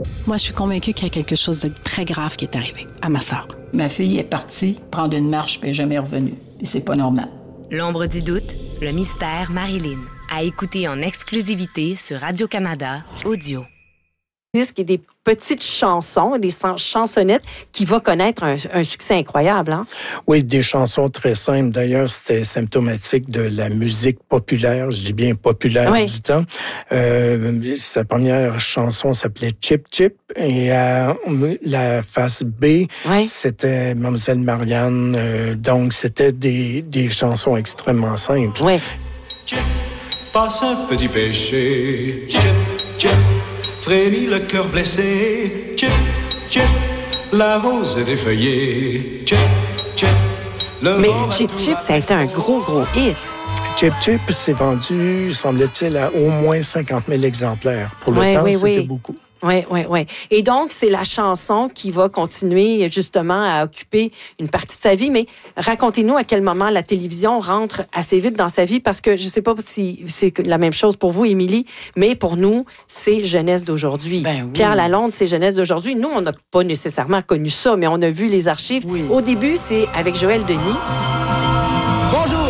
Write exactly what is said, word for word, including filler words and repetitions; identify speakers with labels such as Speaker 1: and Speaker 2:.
Speaker 1: Moi, je suis convaincue qu'il y a quelque chose de très grave qui est arrivé à ma sœur.
Speaker 2: Ma fille est partie prendre une marche puis elle n'est jamais revenue. Et c'est pas normal.
Speaker 3: L'ombre du doute, le mystère Marilyn. À écouter en exclusivité sur Radio-Canada Audio.
Speaker 4: Disque et des petites chansons, des chansonnettes qui va connaître un, un succès incroyable. Hein?
Speaker 5: Oui, des chansons très simples. D'ailleurs, c'était symptomatique de la musique populaire, je dis bien populaire oui. du temps. Euh, sa première chanson s'appelait Chip Chip et euh, la face B, oui. c'était Mademoiselle Marianne. Euh, donc, c'était des, des chansons extrêmement simples.
Speaker 4: Oui.
Speaker 6: Chip, passe un petit péché. Chip, chip. Frémit le cœur blessé, tchip, tchip, la rose est défeuillée, tchip, tchip, le
Speaker 4: Mais Chip Chip, ça a été un gros, gros hit.
Speaker 5: Chip Chip s'est vendu, semble-t-il, à au moins cinquante mille exemplaires. Pour le ouais, temps, oui, c'était oui. beaucoup.
Speaker 4: Oui, oui, oui. Et donc, c'est la chanson qui va continuer justement à occuper une partie de sa vie. Mais racontez-nous à quel moment la télévision rentre assez vite dans sa vie, parce que je ne sais pas si c'est la même chose pour vous, Émilie, mais pour nous, c'est jeunesse d'aujourd'hui. Ben oui. Pierre Lalonde, c'est jeunesse d'aujourd'hui. Nous, on n'a pas nécessairement connu ça, mais on a vu les archives. Oui. Au début, c'est avec Joël Denis.